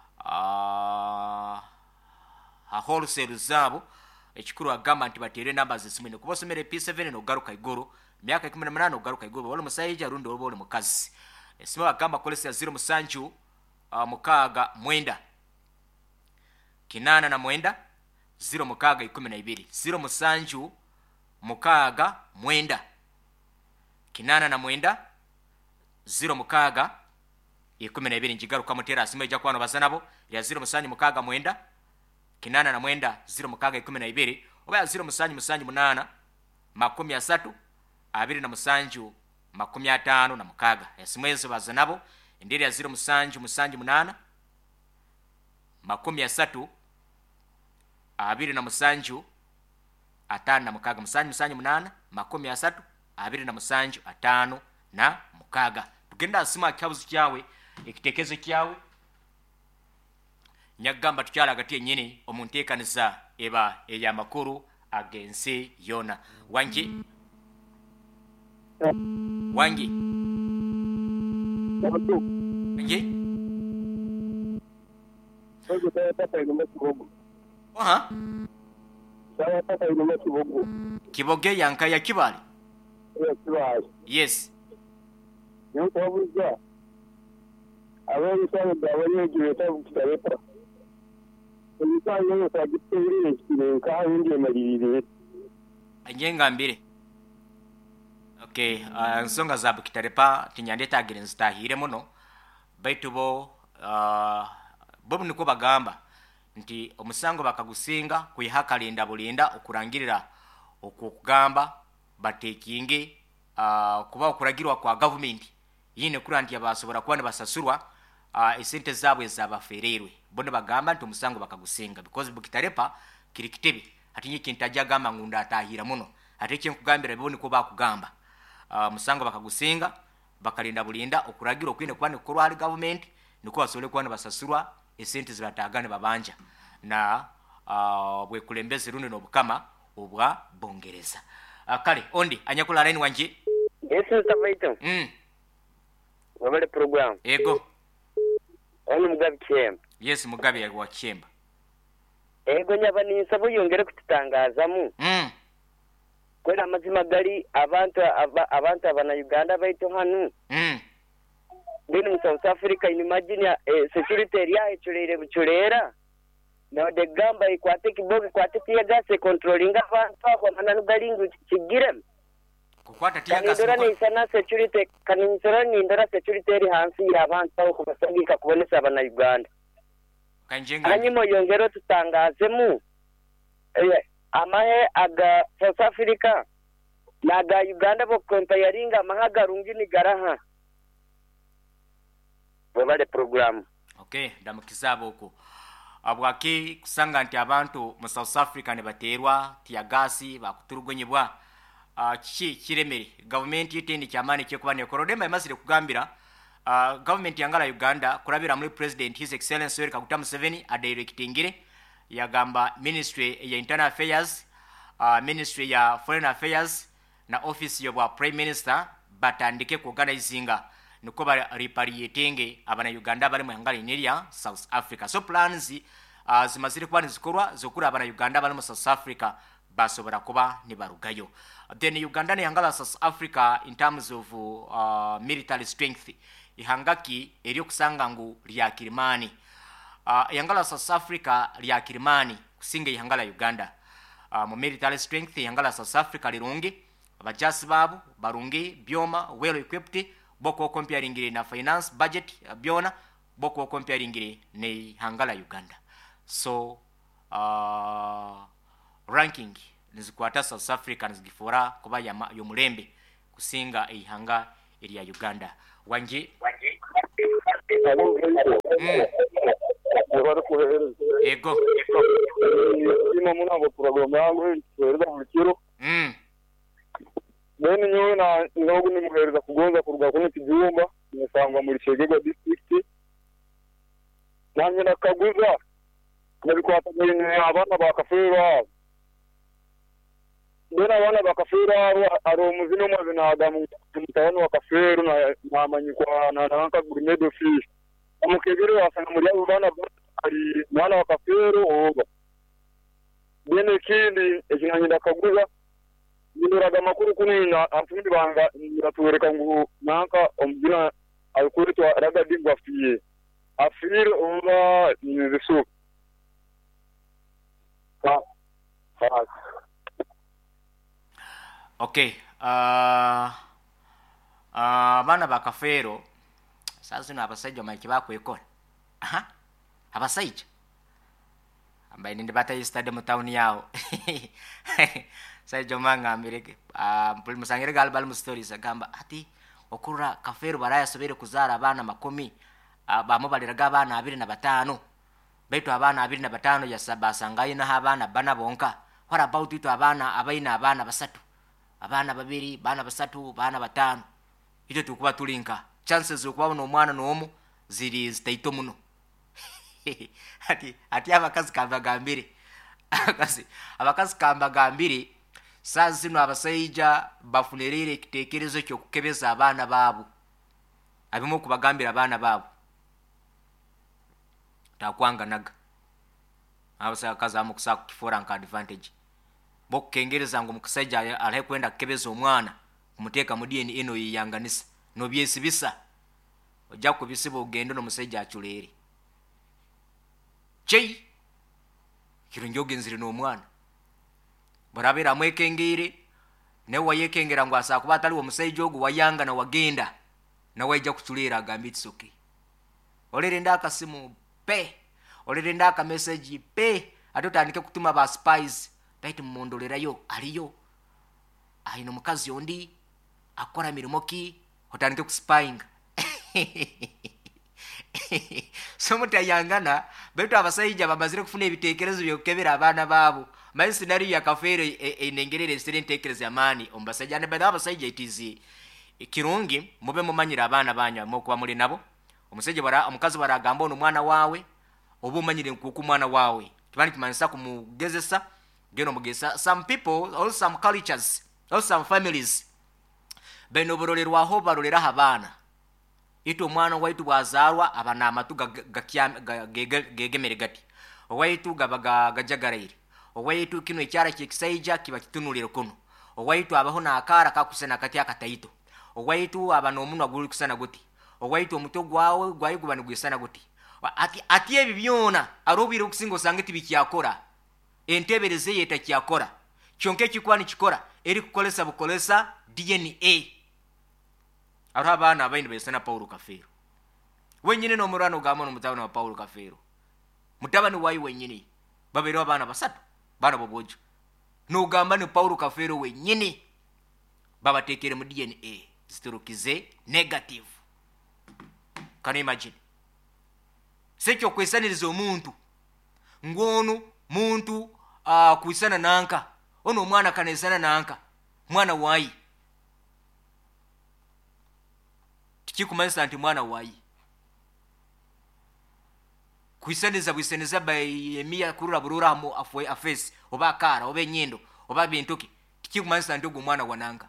S1: wholesale zabo ekikuru agamba nti batere numbers zimwe kubosomere P7 no garuka iguru myaka 18 no garuka iguru wale musayija rundi wale mukazi esima agamba kolesa 07 mukaaga mwenda kinana na mwenda 0 mukaaga 12 07 mukaaga mwenda kinana na mwenda 0 mukaaga 12 njigaruka mutera asima ija kwano basanabo ya 0 musanyi mukaaga mwenda kinana na mwenda 0 mukaaga 12 oba ya 0 musanyi 8 30 abiri na musanju 50 na mukaaga yasimwezo bazanabo endiri ya 0 musanju 8 30 abiri na musanju 5 na mukaaga musanju 8 30 abiri na musanju 5 na mukaaga tugenda asima kyabuzi kyawe ekitekezo kyawe nyagamba tukyala agati ennyini omunteekaniza eba ey'amakuru agensi yona wangi wangi oha kiboge yanka ya kibali yes anyenga mbire okay nsonga za bukitarepa tinyandeta agenzi tahire muno baitu bo bobu niko bagamba nti omusango bakagusinga kuyihakalinda bulinda okurangirira okugamba batekinge kuba okuragirwa kwa government yine kuranti abasobora kuba basasurwa esente zabwe zabafererwe bone bagamba nti omusango bakagusinga because bukitarepa kirikitebe hatinye kintajja gamba ngunda atahira muno ate kyenkugambira bone ko bakugamba musango bakagusinga bakalinda bulinda okuragira okwine kuba nekorwa ali government niko basole kuba basasurwa esente zibatagane babanja na bwe kulembeze runo nobukama obwa bongereza kale ondi anyakula line wanje
S9: yesu tabaito wabale program
S1: ego
S9: ono mugabi chemba
S1: yes mugabi wa chemba
S9: ego nyabani nsabo yongere kututangazamu kwera amazima gali abantu abana Uganda baito hanu bini mu South Africa imagine security area echulere buchulera na de gamba ikwate kibogi kwate tiya gas controlling abantu abana galingu kigire
S1: kukwata tiya gas
S9: ndora ni sana security kaninzora ni ndora security eri hansi y'abantu ko basangika kubonesa abana Uganda
S1: kanjenga
S9: hanyuma yongero tutangazemu amahe aga South Africa naga Uganda bo comparing amahaga rungini garaha wabale program
S1: okay ndamukizabo uko abwaki kusanga nti abantu mu South Africa ne baterwa tiagasi bakuturugonyebwa kiremere government yitende cyamane cyo kubane korodema imasire kugambira government yangala Uganda kurabira muri president his excellence Yoweri Kaguta Museveni adirectingire yagamba ministry ya internal affairs ministry ya foreign affairs na office ya prime minister batandike kuorganizinga niko ba repatriating abana Uganda bali mu ngala ineria South Africa so plans zimazire kuba nizikorwa zokura abana Uganda bali mu South Africa basobora kuba ni barugayo then Uganda ne ngala South Africa in terms of military strength ihangaki eri kusanga ngu lya Kirimani yangala South Africa lya Kirimani kusinga ihangala Uganda mu military strength yangala South Africa lirungi abajasi babu barungi byoma well equipped boko comparing na finance budget byona boko comparing ne hangala Uganda so ranking nizikwata South Africa nizigifora kuba yomulembe kusinga ihanga erya Uganda. Wanji ego
S10: imo munango program yangu isereza mukiro bene nyowe na ngogo ni muhereza kugonza kuruga kuni kijumba nisangwa muri Chegega district nanye nakaguza nabikwata muri abana bakafera bene abana bakafera aro muzino mazina adamu mutawano wakafera na manyikwa na nanka gurmedo fish amukegere wasanga muri abo bana ari mwana wakafera oba bene kindi ekinanye ndakaguza niraga makuru kunina afundi banga niratuwereka ngo nanka omugina alukuri to raga dingwa fiye afire oba nizesu
S1: okay bana bakafero sasa na abasajja maki bakwekora abasajja ambaye ndi bata stade mu town yao sajja manga amireke mpuli musangire galbal mu stories agamba ati okura kafero baraya sobere kuzara abana makomi bamo baliraga abana 25 baitu abana 25 ya sabasangaye na abana bana bonka what about itu abana abaina abana basatu abana babiri bana basatu bana batano ito tukuba tulinka chances zokuba no mwana no ziri zitaito muno ati abakazi kambagambire abakazi kambagambire sazino abasayija bafunerere kitekerezo cyo kukebeza abana babo abimo kubagambira abana babo takwanga naga abasaya kaza amukusa kufora nka advantage bokukengereza ngo mukasajja alahe kwenda kukebeza omwana kumuteka mu DNA eno yiyanganisa no byesibisa ojja kubisiba ogendo no musajja achulere chei kirunjoge nzire no mwana barabera mwekengere ne wayekengera ngo asa kuba atali omusajja ogu wayanga na wagenda na wajja kuchulera agambitsoke olere ndaka simu pe olere ndaka message pe atotandike kutuma ba spies baiti mmondolerayo aliyo ayino mukazi yondi akora mirimo ki otandike kuspying somo tayangana beto abasayija babazire kufuna ebitekerezo byokebera abana babo mai scenario ya kafere enengerere student tekerezo amani ombasajja ne bada abasayija itizi kirungi mube mumanyira abana banya mokuba muri nabo omusajja bara omukazi baragamba ono mwana wawe obumanyire nkuku mwana wawe tubani kimanisa kumugezesa geno mugesa some people or some cultures or some families beno borolerwa ho barolera abana ito mwana waitu wazarwa abana amatu gegemere gati owaitu gabaga gajagaraire owaitu kino ekyara kyekisaija kiba kitunulire kuno owaitu abaho na akara kakusena kati akataito owaitu abana omunwa guli kusana guti owaitu omuto gwawe gwayigubana gwisana guti ati ebi byona arobire okusingo sangiti bikyakora entebereze yeta kyakora kyonke kikwani kikora eri kukolesa bukolesa DNA arabana abaini besana Paulo Kafero wenyine no murano gamo no mutabana wa Paulo Kafero mutabani wayi wenyine babero abana basatu bana bobojo no gamba ni Paulo Kafero wenyine babatekere mu DNA ziturukize negative. Can you imagine? Sekyo kwesaniriza omuntu ngono muntu kuisana nanka ono mwana kanesana nanka mwana wayi tikikumanisa nti mwana wayi kuisaniza bwiseneza by emia kurura burura mu afwe afesi oba kara oba nyendo oba bintuki tikikumanisa nti ogwo mwana wananga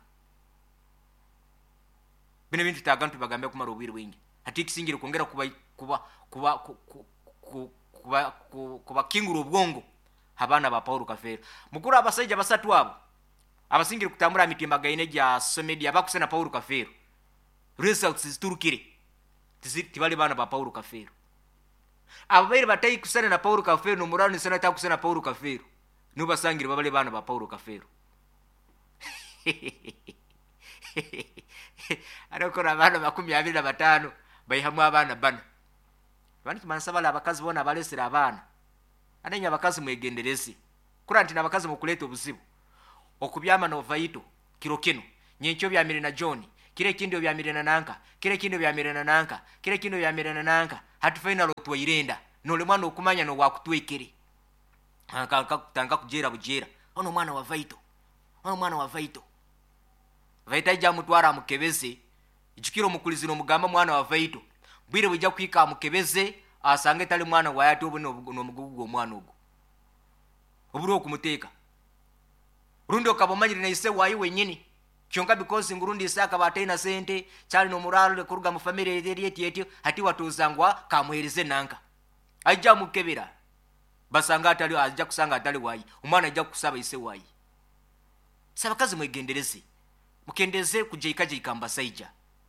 S1: bino bintu tagantu bagambe kumara obwiri wingi ati kisingire kongera kuba kinguru obwongo abana ba Paulo Kafero mukuru abasajja basatu abo abasingire kutambura mitimba gaine gya somedia bakusena Paulo Kafero results ziturukire tibali bana ba Paulo Kafero ababiri batayi kusana na Paulo Kafero no murano sana takusena Paulo Kafero nubasangire babale bana ba Paulo Kafero arokora abana 25 bayihamwa abana bana bani kimansabala abakazi bona abalesera abana anenya abakazi mwegenderezi kuranti nabakazi mukuleta obuzibu okubyama no vaito kiro kino nyencho byamire na John kire kindi byamire na nanka kire kindi byamire na nanka kire kindi byamire na nanka hatu final otwirenda nole mwana okumanya no wakutwekere tanga kujera bujera ono mwana wa vaito vaita ija mutwara mukebeze ijukiro mukulizino mugamba mwana wa vaito bwire bujja kwika mukebeze asange tali mwana wa yato no mugugu omwana ogo oburo okumuteeka rundi okabomanyire na ise wayi wenyini kyonka because ngurundi isaka bataina sente cyali no muralo kuruga mu family yeti hati watuzangwa kamwereze nanka ajja mukebera basanga atali ajja kusanga atali wayi umwana ajja kusaba ise wayi saba kazi mwegendereze mukendeze kujeika mbasaija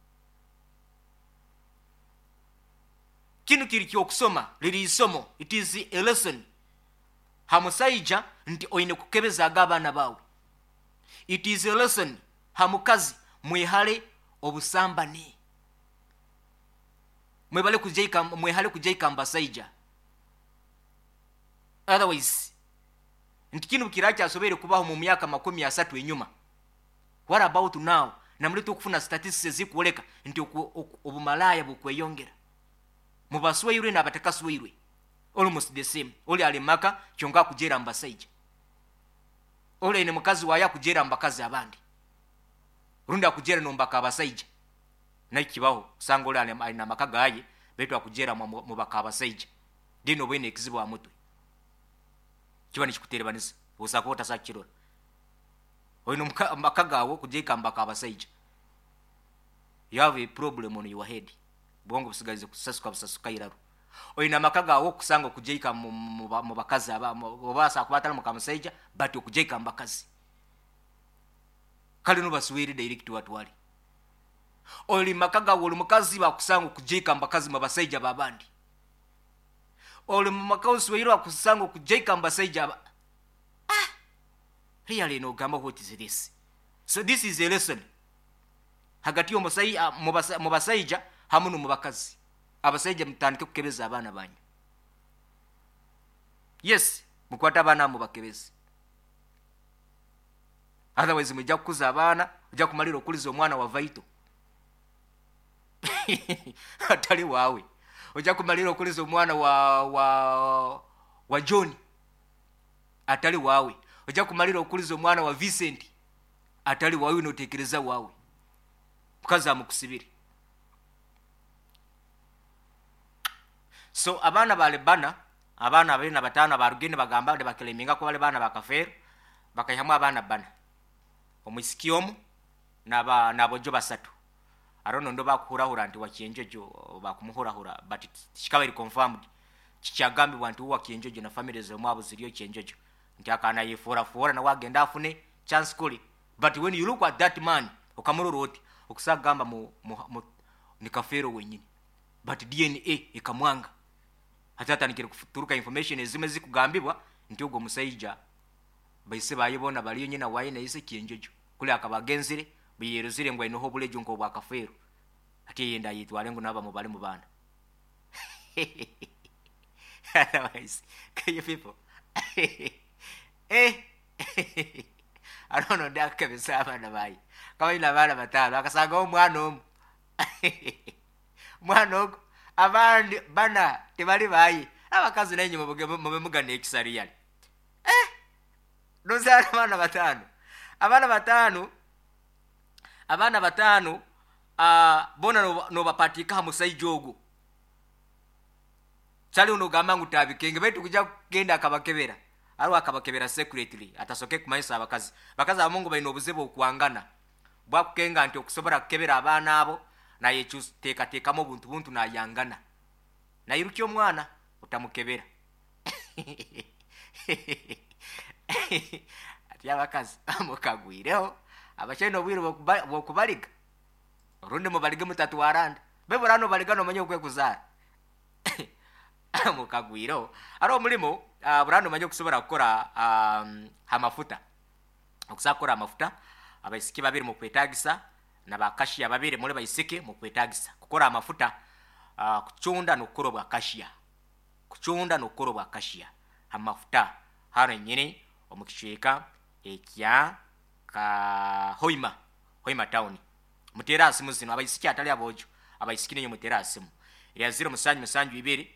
S1: kinu kiri kyokusoma liri isomo it is a lesson hamusaija nti oyine kukebeza agabana bawe it is a lesson hamukazi mwehale obusambani mwehale kujeika mbasaija otherwise nti kinu kiracha asobere kubaho mu myaka 30 enyuma. What about now? Namleto okufuna statistics zikuoleka nti obumalaya bukweyongera mu basweyire n'abatakasweyire almost the same. Oli alimaka kyonga kujera mbasaija ole ne mukazi waya kujera mbakazi abandi runda kujera no mbaka abasaija nakibaho sanga ole alina makaga aye beto akujera mu baka abasaija dino bwene ekizibu amutwe kibani kikuterebanisa usakota sakirora oyino makagawo kujeka mbaka abasaija. You have a problem on your head bongo busigalize kusasuka iraro oyina makagawo kusanga kujeka mu bakazi obasa kubatala mu kamusaija but okujeka mbakazi kali no baswiri direct watwali oli makagawo oli mukazi bakusanga kujeka mbakazi mu basaija babandi oli makausi wiro akusanga kujeka mbasaija really no gamba what is this. So this is a lesson hagati omusai mu basaija hamuno mu bakazi abasaija mutandike kukebeza abana banyu. Yes mukwata abana mu bakebezi otherwise mujja kukuza abana ujja kumalira okuliza omwana wa vaito atali wawe ujja kumalira okuliza omwana wa John atali wawe ujja kumalira okuliza omwana wa Vincent atali wawe notekereza wawe mukazi amukusibiri. So abana bale bana abana abena batana barugene bagamba de bakeleminga ko bale bana bakafero bakayamu abana bana omwisikiomu nabojo basatu arono ndo bakuhurahura nti wakienjojo bakumuhurahura but kikaba confirmed kichagambi wantu wakienjojo na families omwabo ziriyo kienjojo nti akana yefora na wagenda afune chance kuli. But when you look at that man okamuroroti okusagamba mu nikafero wenyini but DNA ikamwanga hatata nikire kuturuka information ezime zikugambibwa nti ugo musaija bayise bayibona baliyo nyina wayina ise kienjojo kule akabagenzire biyeruzire ngo ino hobulejo ngo bwakafero ati yenda yitwale ngo naba mubale mu bana. Otherwise can you people I don't know that can be saba na bayi kama ina bana batalo akasanga omwana mwana abandi bana tebali bayi abakazi nenye mubemugana ekisariyali nozara abana batano bona no bapatika musaija ogo chali uno gamba ngutabikenge betu kujja kugenda akabakebera alwa akabakebera secretly atasoke kumaisa abakazi abamungu bayino obuzebo okuwangana bwakukenga nti okusobora kukebera abana abo naye teka mu buntu na yangana na iruki omwana utamukebera ati abakazi amukagwireho abacheno bwiro bokubaliga runde mu balige mutatu waranda beborano baligano manyo kwekuzara mukagwiro aro mulimo burano manyo kusobora gukora amafuta okusakora amafuta abaisiki babiri mu kwetagisa na bakashia babiri muri baisiki mu kwetagisa kukora amafuta kuchunda no korobwa kashia amafuta hano nyine omukisheka ekya ka Hoima town muterasi muzino abayisiki atali abojo abayisikine yo muterasi mu ya 0 musanju 2